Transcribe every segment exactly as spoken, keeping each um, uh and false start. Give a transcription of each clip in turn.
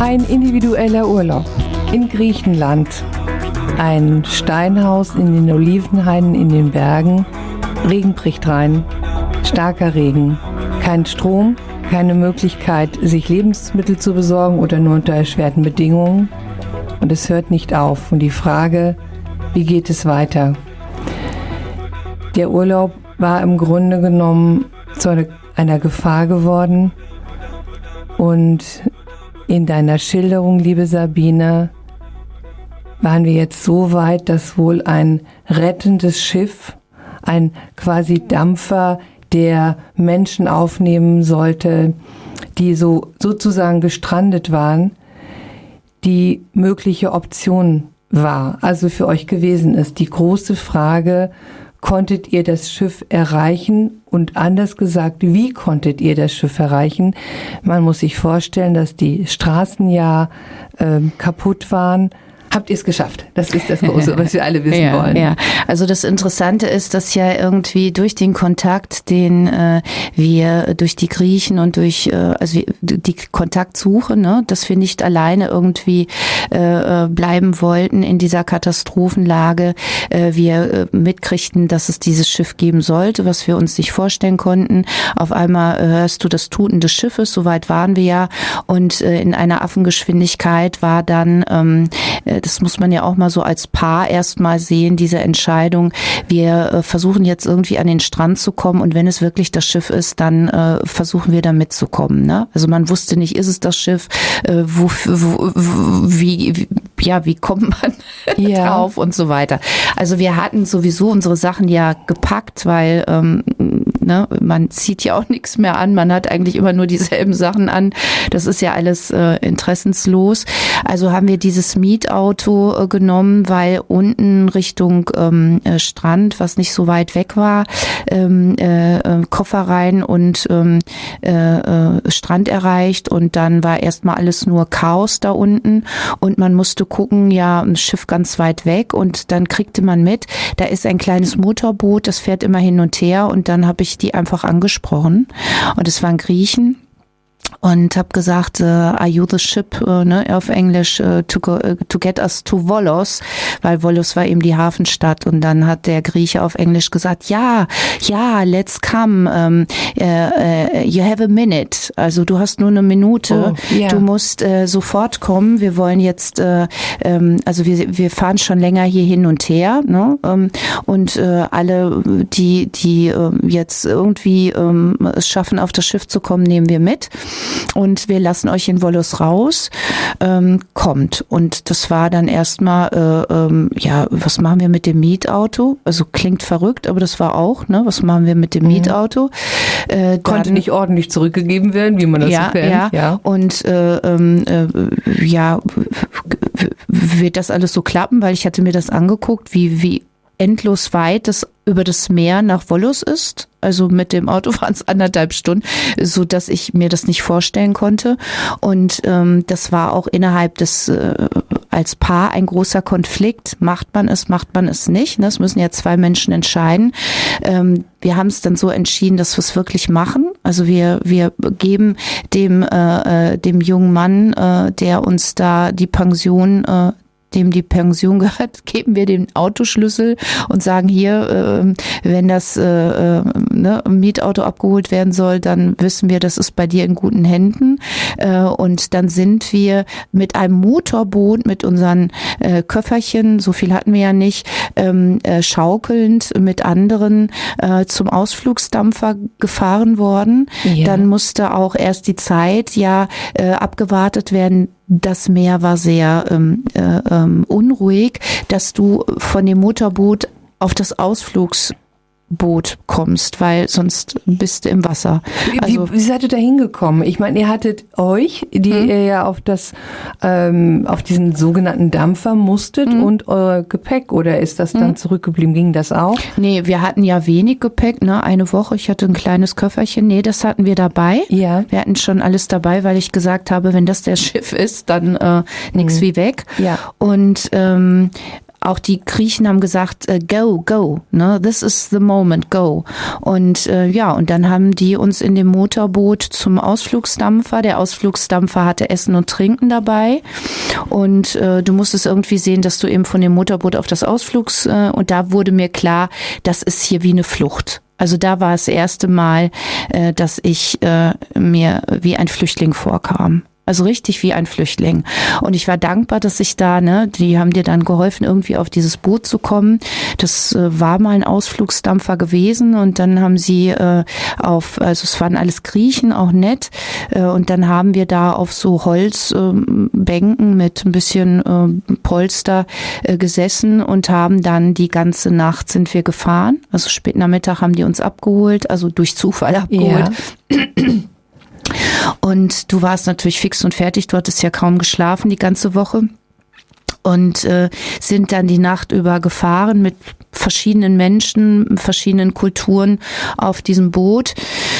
Ein individueller Urlaub in Griechenland. Ein Steinhaus in den Olivenhainen in den Bergen. Regen bricht rein. Starker Regen. Kein Strom, keine Möglichkeit, sich Lebensmittel zu besorgen oder nur unter erschwerten Bedingungen. Und es hört nicht auf. Und die Frage, wie geht es weiter? Der Urlaub war im Grunde genommen zu einer Gefahr geworden. Und in deiner Schilderung, liebe Sabine, waren wir jetzt so weit, dass wohl ein rettendes Schiff, ein quasi Dampfer, der Menschen aufnehmen sollte, die so sozusagen gestrandet waren, die mögliche Option war, also für euch gewesen ist. Die große Frage, konntet ihr das Schiff erreichen? Und anders gesagt, wie konntet ihr das Schiff erreichen? Man muss sich vorstellen, dass die Straßen ja äh, kaputt waren. Habt ihr es geschafft? Das ist das Große, was wir alle wissen ja, wollen. Ja, also das Interessante ist, dass ja irgendwie durch den Kontakt, den äh, wir durch die Griechen und durch äh, also die Kontaktsuche, ne, dass wir nicht alleine irgendwie äh, bleiben wollten in dieser Katastrophenlage. Äh, wir äh, mitkriegten, dass es dieses Schiff geben sollte, was wir uns nicht vorstellen konnten. Auf einmal äh, hörst du das Tuten des Schiffes, soweit waren wir ja. Und äh, in einer Affengeschwindigkeit war dann ähm, das muss man ja auch mal so als Paar erstmal sehen, diese Entscheidung. Wir äh, versuchen jetzt irgendwie an den Strand zu kommen und wenn es wirklich das Schiff ist, dann äh, versuchen wir da mitzukommen. Ne? Also man wusste nicht, ist es das Schiff, äh, wo, wo, wie, wie, ja, wie kommt man ja. drauf und so weiter. Also wir hatten sowieso unsere Sachen ja gepackt, weil ähm, ne, man zieht ja auch nichts mehr an, man hat eigentlich immer nur dieselben Sachen an. Das ist ja alles äh, interessenslos. Also haben wir dieses Mietauto genommen, weil unten Richtung ähm, Strand, was nicht so weit weg war, ähm, äh, Koffer rein und ähm, äh, Strand erreicht und dann war erstmal alles nur Chaos da unten und man musste gucken, ja, ein Schiff ganz weit weg und dann kriegte man mit, da ist ein kleines Motorboot, das fährt immer hin und her und dann habe ich die einfach angesprochen und es waren Griechen. Und habe gesagt, uh, are you the ship, uh, ne, auf Englisch, uh, to, go, uh, to get us to Volos, weil Volos war eben die Hafenstadt. Und dann hat der Grieche auf Englisch gesagt, ja, ja, let's come, um, uh, uh, you have a minute. Also du hast nur eine Minute, oh, yeah. Du musst uh, sofort kommen. Wir wollen jetzt, uh, um, also wir, wir fahren schon länger hier hin und her, ne? Um, und uh, alle, die, die uh, jetzt irgendwie um, es schaffen, auf das Schiff zu kommen, nehmen wir mit. Und wir lassen euch in Volos raus, ähm, kommt. Und das war dann erstmal, äh, ähm, ja, was machen wir mit dem Mietauto? Also klingt verrückt, aber das war auch, ne? Was machen wir mit dem mhm. Mietauto? Äh, Konnte dann, nicht ordentlich zurückgegeben werden, wie man das ja, so kennt. Ja, ja. Und äh, äh, ja, wird das alles so klappen? Weil ich hatte mir das angeguckt, wie, wie endlos weit das über das Meer nach Volos ist. Also mit dem Auto waren es anderthalb Stunden, so dass ich mir das nicht vorstellen konnte. Und ähm, das war auch innerhalb des, äh, als Paar ein großer Konflikt. Macht man es, macht man es nicht? Das müssen ja zwei Menschen entscheiden. Ähm, wir haben es dann so entschieden, dass wir es wirklich machen. Also wir wir geben dem äh, dem jungen Mann, äh, der uns da die Pension äh, dem die Pension gehört, geben wir den Autoschlüssel und sagen hier, äh, wenn das äh, ne, Mietauto abgeholt werden soll, dann wissen wir, das ist bei dir in guten Händen. Äh, und dann sind wir mit einem Motorboot, mit unseren äh, Köfferchen, so viel hatten wir ja nicht, ähm, äh, schaukelnd mit anderen äh, zum Ausflugsdampfer gefahren worden. Ja. Dann musste auch erst die Zeit ja äh, abgewartet werden. Das Meer war sehr ähm, äh, ähm, unruhig, dass du von dem Motorboot auf das Ausflugsboot kommst, weil sonst bist du im Wasser. Also, wie, wie seid ihr da hingekommen? Ich meine, ihr hattet euch, die mhm. ihr ja auf das, ähm, auf diesen sogenannten Dampfer musstet mhm. und euer Gepäck, oder ist das dann mhm. zurückgeblieben? Ging das auch? Nee, wir hatten ja wenig Gepäck, ne? Eine Woche, ich hatte ein kleines Köfferchen. Nee, das hatten wir dabei. Ja. Wir hatten schon alles dabei, weil ich gesagt habe, wenn das der Schiff ist, dann äh, nix mhm. wie weg. Ja. Und ähm, auch die Griechen haben gesagt, äh, go, go, ne, this is the moment, go. Und äh, ja, und dann haben die uns in dem Motorboot zum Ausflugsdampfer, der Ausflugsdampfer hatte Essen und Trinken dabei und äh, du musstest irgendwie sehen, dass du eben von dem Motorboot auf das Ausflugs, äh, und da wurde mir klar, das ist hier wie eine Flucht. Also da war das erste Mal, äh, dass ich äh, mir wie ein Flüchtling vorkam. Also richtig wie ein Flüchtling. Und ich war dankbar, dass ich da, ne, die haben dir dann geholfen, irgendwie auf dieses Boot zu kommen. Das äh, war mal ein Ausflugsdampfer gewesen und dann haben sie äh, auf, also es waren alles Griechen, auch nett. Äh, und dann haben wir da auf so Holzbänken äh, mit ein bisschen äh, Polster äh, gesessen und haben dann die ganze Nacht sind wir gefahren. Also spät Nachmittag haben die uns abgeholt, also durch Zufall abgeholt. Ja. Und du warst natürlich fix und fertig, du hattest ja kaum geschlafen die ganze Woche und äh, sind dann die Nacht über gefahren mit verschiedenen Menschen, verschiedenen Kulturen auf diesem Boot.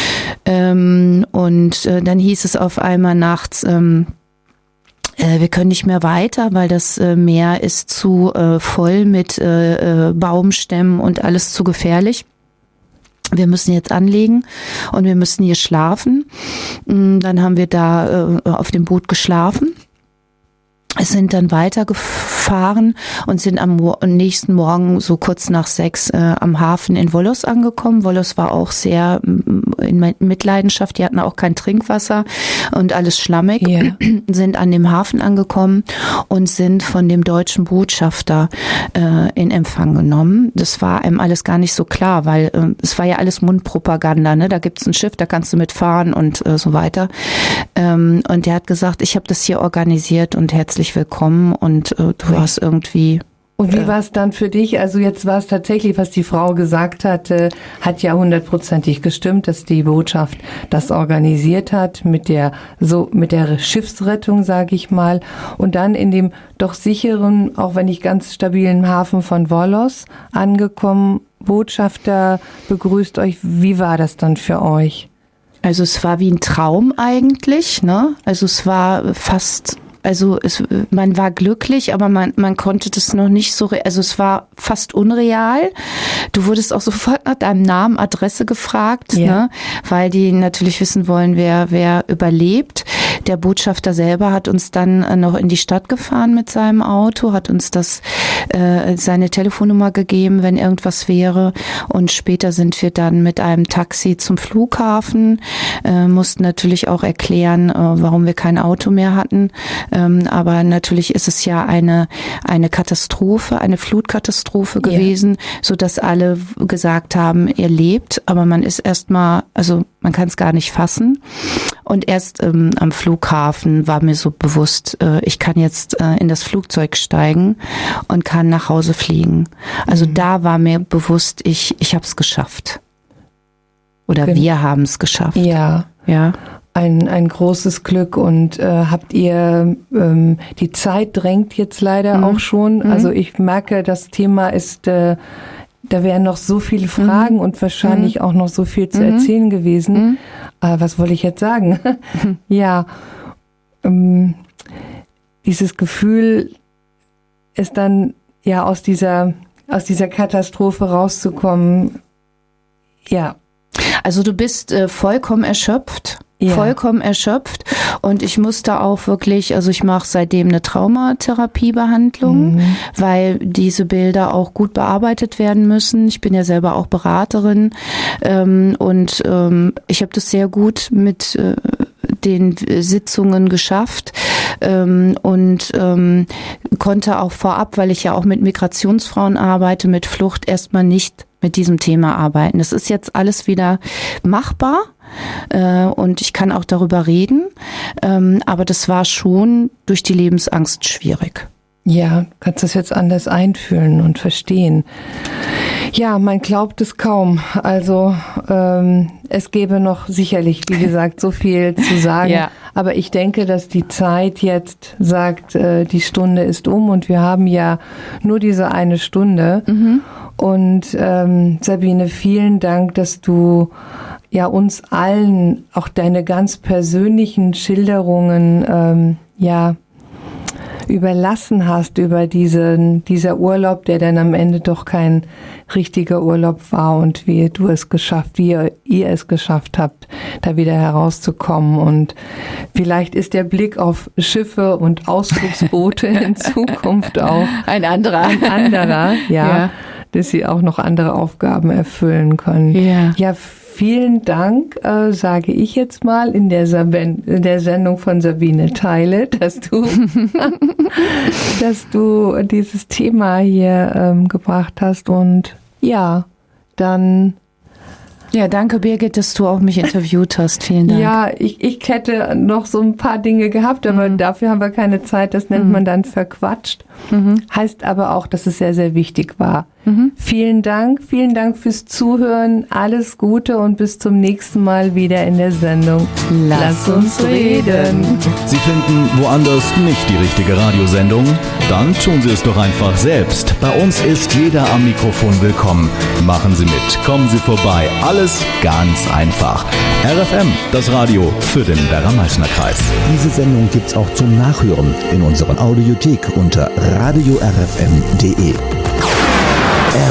Ähm, und äh, dann hieß es auf einmal nachts, ähm, äh, wir können nicht mehr weiter, weil das äh, Meer ist zu äh, voll mit äh, äh, Baumstämmen und alles zu gefährlich. Wir müssen jetzt anlegen und wir müssen hier schlafen. Dann haben wir da äh, auf dem Boot geschlafen. Es sind dann weitergefahren und sind am Mo- nächsten Morgen so kurz nach sechs äh, am Hafen in Volos angekommen. Volos war auch sehr in Mitleidenschaft. Die hatten auch kein Trinkwasser und alles schlammig. Yeah. Sind an dem Hafen angekommen und sind von dem deutschen Botschafter äh, in Empfang genommen. Das war einem alles gar nicht so klar, weil äh, es war ja alles Mundpropaganda. Ne? Da gibt's ein Schiff, da kannst du mitfahren und äh, so weiter. Ähm, und der hat gesagt, ich habe das hier organisiert und herzlich willkommen und äh, du warst irgendwie... Und wie war es dann für dich? Also jetzt war es tatsächlich, was die Frau gesagt hatte, hat ja hundertprozentig gestimmt, dass die Botschaft das organisiert hat mit der so mit der Schiffsrettung, sage ich mal, und dann in dem doch sicheren, auch wenn nicht ganz stabilen Hafen von Volos angekommen. Botschafter begrüßt euch. Wie war das dann für euch? Also es war wie ein Traum eigentlich, ne? Also es war fast... Also es, man war glücklich, aber man, man konnte das noch nicht so, also es war fast unreal. Du wurdest auch sofort nach deinem Namen, Adresse gefragt, ja. ne? Weil die natürlich wissen wollen, wer, wer überlebt. Der Botschafter selber hat uns dann noch in die Stadt gefahren mit seinem Auto, hat uns das äh, seine Telefonnummer gegeben, wenn irgendwas wäre. Und später sind wir dann mit einem Taxi zum Flughafen, äh, mussten natürlich auch erklären, äh, warum wir kein Auto mehr hatten. Ähm, aber natürlich ist es ja eine eine Katastrophe, eine Flutkatastrophe yeah. gewesen, so dass alle gesagt haben, ihr lebt, aber man ist erstmal, also man kann es gar nicht fassen. Und erst ähm, am Flughafen war mir so bewusst, äh, ich kann jetzt äh, in das Flugzeug steigen und kann nach Hause fliegen. Also mhm. da war mir bewusst, ich ich habe es geschafft. Oder Gen- wir haben es geschafft. Ja, ja. Ein, ein großes Glück. Und äh, habt ihr, ähm, die Zeit drängt jetzt leider mhm. auch schon. Mhm. Also ich merke, das Thema ist, äh, da wären noch so viele Fragen mhm. und wahrscheinlich mhm. auch noch so viel zu mhm. erzählen gewesen. Mhm. Äh, was wollte ich jetzt sagen? Mhm. ja, ähm, dieses Gefühl, ist dann ja aus dieser, aus dieser Katastrophe rauszukommen. Ja. Also du bist äh, vollkommen erschöpft. Ja. Vollkommen erschöpft und ich musste auch wirklich, also ich mache seitdem eine Traumatherapiebehandlung, mhm. weil diese Bilder auch gut bearbeitet werden müssen. Ich bin ja selber auch Beraterin ähm, und ähm, ich habe das sehr gut mit äh, den Sitzungen geschafft ähm, und ähm, konnte auch vorab, weil ich ja auch mit Migrationsfrauen arbeite, mit Flucht erstmal nicht mit diesem Thema arbeiten. Das ist jetzt alles wieder machbar. Und ich kann auch darüber reden, aber das war schon durch die Lebensangst schwierig. Ja, kannst das jetzt anders einfühlen und verstehen. Ja, man glaubt es kaum. Also ähm, es gäbe noch sicherlich, wie gesagt, so viel zu sagen. Ja. Aber ich denke, dass die Zeit jetzt sagt, äh, die Stunde ist um und wir haben ja nur diese eine Stunde. Mhm. Und ähm, Sabine, vielen Dank, dass du ja uns allen auch deine ganz persönlichen Schilderungen ähm, ja überlassen hast, über diesen, dieser Urlaub, der dann am Ende doch kein richtiger Urlaub war und wie du es geschafft, wie ihr, ihr es geschafft habt, da wieder herauszukommen. Und vielleicht ist der Blick auf Schiffe und Ausflugsboote in Zukunft auch ein anderer. Ein anderer, ja, ja, dass sie auch noch andere Aufgaben erfüllen können. Ja, ja vielen Dank, äh, sage ich jetzt mal, in der, Saben, in der Sendung von Sabine Theile, dass du, dass du dieses Thema hier ähm, gebracht hast. Und ja, dann... Ja, danke Birgit, dass du auch mich interviewt hast. Vielen Dank. Ja, ich, ich hätte noch so ein paar Dinge gehabt, aber mhm. dafür haben wir keine Zeit. Das nennt mhm. man dann verquatscht. Mhm. Heißt aber auch, dass es sehr, sehr wichtig war. Mhm. Vielen Dank, vielen Dank fürs Zuhören. Alles Gute und bis zum nächsten Mal wieder in der Sendung. Lass, Lass uns reden. Sie finden woanders nicht die richtige Radiosendung? Dann tun Sie es doch einfach selbst. Bei uns ist jeder am Mikrofon willkommen. Machen Sie mit, kommen Sie vorbei. Alles ganz einfach. R F M, das Radio für den Werra-Meißner-Kreis. Diese Sendung gibt's auch zum Nachhören in unseren Audiothek unter radio r f m punkt d e.